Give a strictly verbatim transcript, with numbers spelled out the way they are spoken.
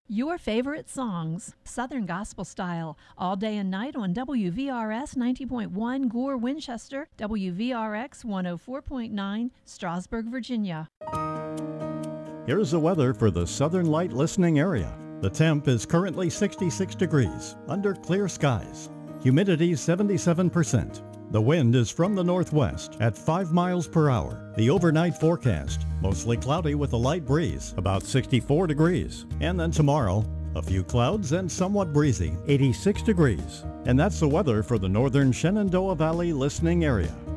Your favorite songs, Southern Gospel Style, all day and night on W V R S ninety point one Gore, Winchester, W V R X one oh four point nine, Strasburg, Virginia. Here's the weather for the Southern Light listening area. The temp is currently sixty-six degrees, under clear skies. Humidity seventy-seven percent. The wind is from the northwest at five miles per hour. The overnight forecast, mostly cloudy with a light breeze, about sixty-four degrees. And then tomorrow, a few clouds and somewhat breezy, eighty-six degrees. And that's the weather for the northern Shenandoah Valley listening area.